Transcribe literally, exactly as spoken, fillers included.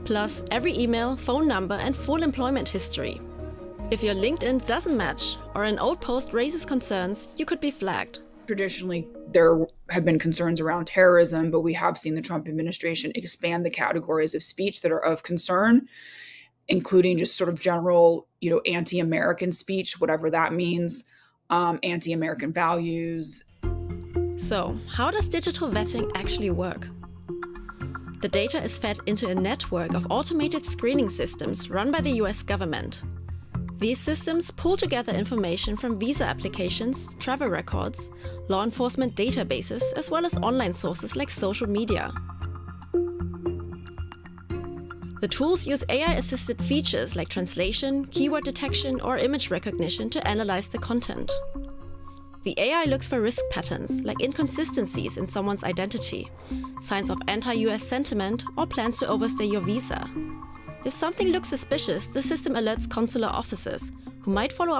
plus every email, phone number, and full employment history. If your LinkedIn doesn't match or an old post raises concerns, you could be flagged. Traditionally, there have been concerns around terrorism, but we have seen the Trump administration expand the categories of speech that are of concern, including just sort of general, you know, anti-American speech, whatever that means, um, anti-American values. So, how does digital vetting actually work? The data is fed into a network of automated screening systems run by the U S government. These systems pull together information from visa applications, travel records, law enforcement databases, as well as online sources like social media. The tools use A I-assisted features like translation, keyword detection, or image recognition to analyze the content. The A I looks for risk patterns, like inconsistencies in someone's identity, signs of anti-U S sentiment, or plans to overstay your visa. If something looks suspicious, the system alerts consular officers, who might follow up